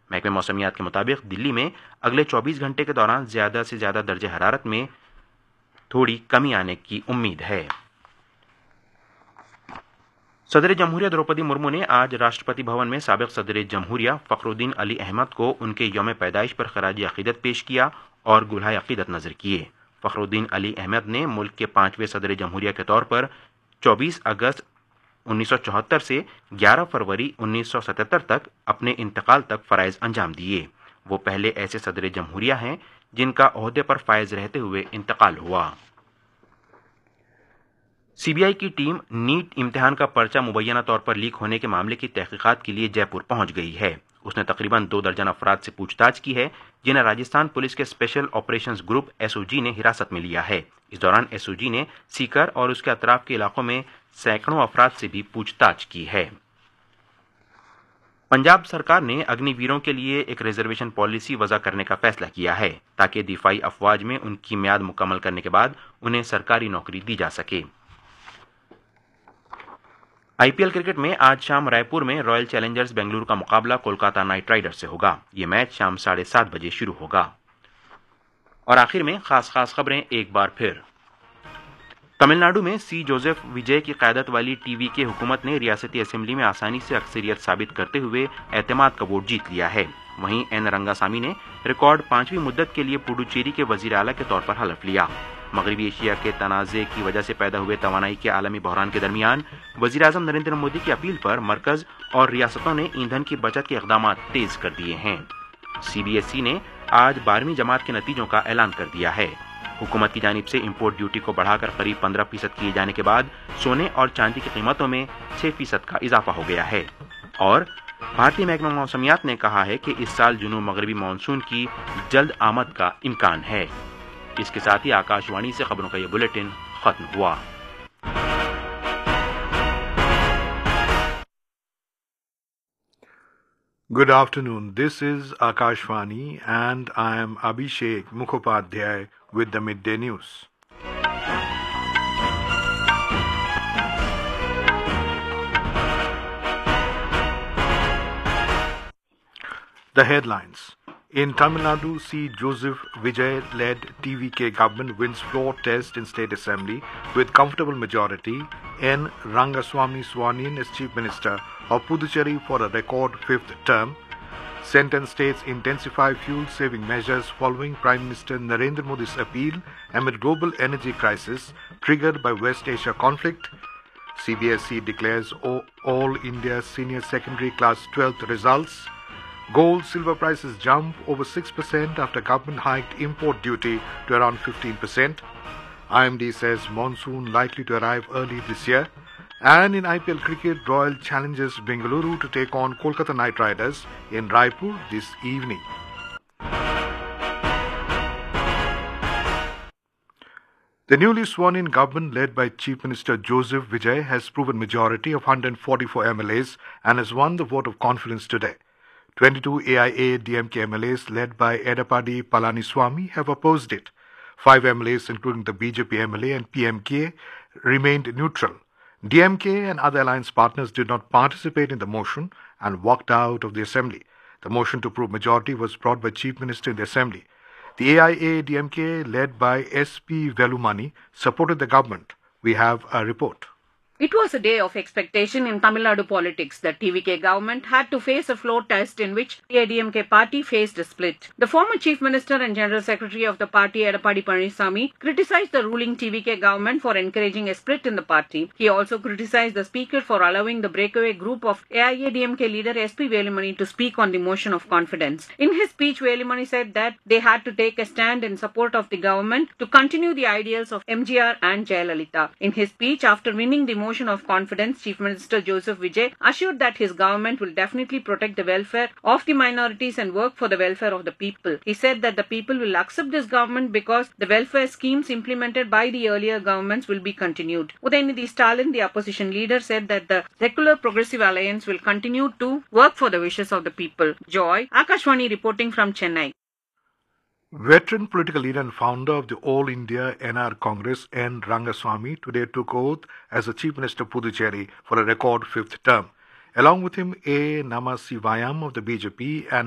महकमे मौसमियात के मुताबिक दिल्ली में अगले 24 घंटे के दौरान ज्यादा से ज्यादा दर्जे हरारत में थोड़ी कमी आने की उम्मीद है। सदर जमहूरिया द्रौपदी मुर्मू ने आज राष्ट्रपति भवन में साबिक सदर जमहूरिया फखरुद्दीन अली अहमद को उनके यौम पैदाइश पर खराज अकीदत पेश किया और गुल्हा अकीदत नजर किए। फखरुद्दीन अली अहमद ने मुल्क के 5वें सदर जमहूरिया के तौर पर 24 अगस्त 1974 से 11 फरवरी 1977 तक अपने इंतकाल तक फराइज अंजाम दिए। वो पहले ऐसे सदर जमहूरिया हैं जिनका ओहदे पर फायज रहते हुए इंतकाल हुआ। सीबीआई की टीम नीट इम्तिहान का पर्चा मुबैना तौर पर लीक होने के मामले की तहकीकात के लिए जयपुर पहुंच गई है। उसने तकरीबन 2 दर्जन अफराद से पूछताछ की है जिन्हें राजस्थान पुलिस के स्पेशल ऑपरेशंस ग्रुप एसओजी ने हिरासत में लिया है। इस दौरान एसओजी ने सीकर और उसके अतराफ के इलाकों में सैकड़ों अफराद से भी पूछताछ की है। पंजाब सरकार ने अग्निवीरों के लिए एक रिजर्वेशन पॉलिसी वज़ा करने का फैसला किया है ताकि दिफाई अफवाज में उनकी म्याद मुकम्मल करने के बाद उन्हें सरकारी नौकरी दी जा सके। आईपीएल क्रिकेट में आज शाम रायपुर में रॉयल चैलेंजर्स बेंगलुरु का मुकाबला कोलकाता नाइट राइडर्स से होगा। यह मैच शाम 7:30 बजे शुरू होगा। और आखिर में खास खबरें एक बार फिर। तमिलनाडु में सी जोसेफ विजय की क़यादत वाली टीवीके हुकूमत ने रियासती असेंबली में आसानी से अक्सरियत साबित करते हुए एतमाद का वोट जीत लिया है। वहीं एन रंगासामी ने रिकॉर्ड 5वीं मुद्दत के लिए पुडुचेरी के वजीर आला के तौर पर हलफ लिया। मगरबी एशिया के तनाज़े की वजह से पैदा हुए तवानाई के आलमी बहरान के दरमियान वजीर आज़म नरेंद्र मोदी की अपील पर मरकज और रियासतों ने ईंधन की बचत के इक़दाम तेज कर दिए हैं। सीबीएसई ने आज 12वीं जमात के नतीजों का ऐलान कर दिया है। हुकूमत की जानिब से इम्पोर्ट ड्यूटी को बढ़ाकर करीब 15% किए जाने के बाद सोने और चांदी की कीमतों में 6% का इजाफा हो गया है। और भारतीय महकमा मौसमियात ने कहा है कि इस साल जुनूब मगरबी मानसून की जल्द आमद का इम्कान है। इसके साथ ही आकाशवाणी से खबरों का यह बुलेटिन खत्म हुआ। Good afternoon. This is Akashvani and I am Abhishek Mukhopadhyay with the Midday News. The headlines. In Tamil Nadu, C. Joseph Vijay-led TVK government wins floor test in State Assembly with comfortable majority. N. Rangaswamy sworn in as Chief Minister of Puducherry for a record 5th term. Central states intensify fuel-saving measures following Prime Minister Narendra Modi's appeal amid global energy crisis triggered by West Asia conflict. CBSE declares all India senior secondary class 12th results. Gold, silver prices jump over 6% after government hiked import duty to around 15%. IMD says monsoon likely to arrive early this year. And in IPL cricket, Royal challenges Bengaluru to take on Kolkata Knight Riders in Raipur this evening. The newly sworn-in government led by Chief Minister Joseph Vijay has proven majority of 144 MLAs and has won the vote of confidence today. 22 AIA-DMK MLAs led by Edapadi Palaniswamy have opposed it. 5 MLAs, including the BJP MLA and PMK, remained neutral. DMK and other alliance partners did not participate in the motion and walked out of the assembly. The motion to prove majority was brought by Chief Minister in the assembly. The AIA-DMK, led by SP Velumani, supported the government. We have a report. It was a day of expectation in Tamil Nadu politics. The TVK government had to face a floor test in which the ADMK party faced a split. The former Chief Minister and General Secretary of the party, Edapadi Palaniswamy, criticized the ruling TVK government for encouraging a split in the party. He also criticized the Speaker for allowing the breakaway group of AIA-DMK leader SP Velumani to speak on the motion of confidence. In his speech, Velumani said that they had to take a stand in support of the government to continue the ideals of MGR and Jayalalitha. In his speech, after winning the motion of confidence, Chief Minister Joseph Vijay assured that his government will definitely protect the welfare of the minorities and work for the welfare of the people. He said that the people will accept this government because the welfare schemes implemented by the earlier governments will be continued. Udayanidhi Stalin, the opposition leader, said that the Secular Progressive Alliance will continue to work for the wishes of the people. Joy, Akashvani reporting from Chennai. Veteran political leader and founder of the All India NR Congress, N. Rangaswamy, today took oath as the Chief Minister of Puducherry for a record 5th term. Along with him, A. Namasivayam of the BJP and